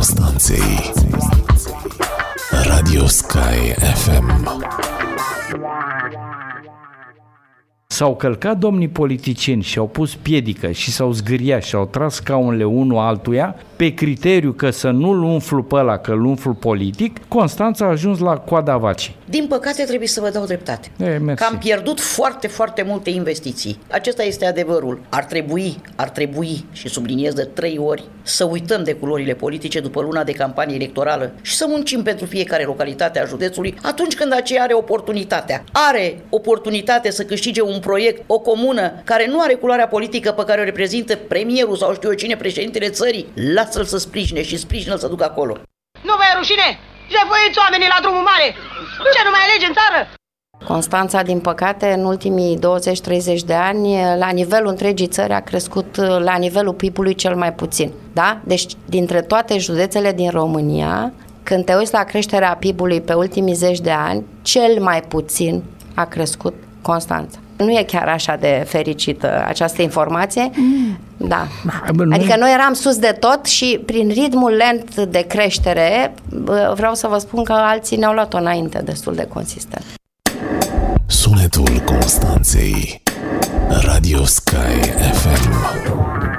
Constanței. Radio Sky FM. S-au călcat domnii politicieni și au pus piedică și s-au zgâriat și au tras scaunele unul altuia pe criteriu că să nu-l umflu pe ăla, că îl umflu politic. Constanța a ajuns la coada vacii. Din păcate trebuie să vă dau dreptate. Că am pierdut foarte, foarte multe investiții. Acesta este adevărul. Ar trebui, și subliniez de 3 ori, să uităm de culorile politice după luna de campanie electorală și să muncim pentru fiecare localitate a județului atunci când aceea are oportunitate să câștige un proiect, o comună care nu are culoarea politică pe care o reprezintă premierul sau știu eu cine, președintele țării, lasă-l să sprijine și sprijină-l să ducă acolo. Nu vă e rușine? Jefuiți oamenii la drumul mare! Ce nu mai alege în țară? Constanța, din păcate, în ultimii 20-30 de ani, la nivelul întregii țări a crescut la nivelul PIB-ului cel mai puțin. Da? Deci, dintre toate județele din România, când te uiți la creșterea PIB-ului pe ultimii 10 de ani, cel mai puțin a crescut Constanța. Nu e chiar așa de fericită această informație. Da. Adică noi eram sus de tot și prin ritmul lent de creștere, vreau să vă spun că alții ne-au luat-o înainte destul de consistent. Sunetul Constanței. Radio Sky FM.